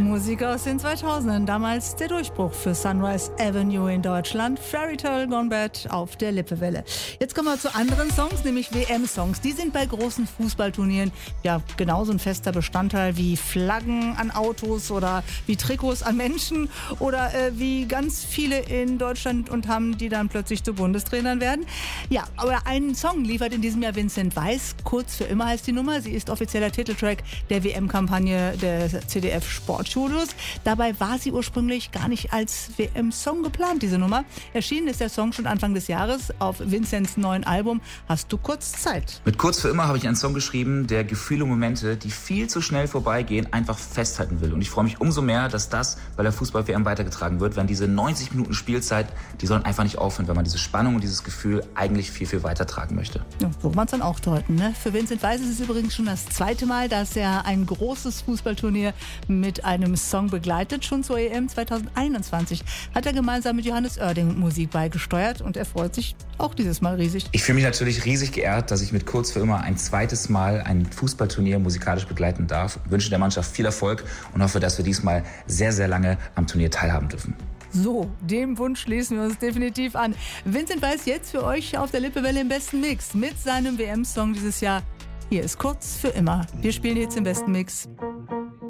Musik aus den 2000ern, damals der Durchbruch für Sunrise Avenue in Deutschland. Fairy Tale Gone Bad auf der Lippewelle. Jetzt kommen wir zu anderen Songs, nämlich WM-Songs. Die sind bei großen Fußballturnieren ja genauso ein fester Bestandteil wie Flaggen an Autos oder wie Trikots an Menschen oder wie ganz viele in Deutschland und haben, die dann plötzlich zu Bundestrainern werden. Ja, aber einen Song liefert in diesem Jahr Vincent Weiss. Kurz für immer heißt die Nummer. Sie ist offizieller Titeltrack der WM-Kampagne des CDF Sportstudios. Dabei war sie ursprünglich gar nicht als WM-Song geplant, diese Nummer. Erschienen ist der Song schon Anfang des Jahres auf Vincents neuen Album. Hast du kurz Zeit? Mit Kurz für immer habe ich einen Song geschrieben, der Gefühle und Momente, die viel zu schnell vorbeigehen, einfach festhalten will. Und ich freue mich umso mehr, dass das bei der Fußball-WM weitergetragen wird, wenn diese 90 Minuten Spielzeit, die sollen einfach nicht aufhören, wenn man diese Spannung und dieses Gefühl eigentlich viel, viel weitertragen möchte. Ja, so man es dann auch deuten, ne? Für Vincent Weiss ist es übrigens schon das zweite Mal, dass er ein großes Fußballturnier mit einem Song begleitet. Schon zur EM 2021 hat er gemeinsam mit Johannes Oerding Musik beigesteuert und er freut sich auch dieses Mal riesig. Ich fühle mich natürlich riesig geehrt, dass ich mit Kurz für immer ein zweites Mal ein Fußballturnier musikalisch begleiten darf. Ich wünsche der Mannschaft viel Erfolg und hoffe, dass wir diesmal sehr, sehr lange am Turnier teilhaben dürfen. So, dem Wunsch schließen wir uns definitiv an. Vincent Weiss jetzt für euch auf der Lippewelle im besten Mix mit seinem WM-Song dieses Jahr. Hier ist Kurz für immer. Wir spielen jetzt im besten Mix.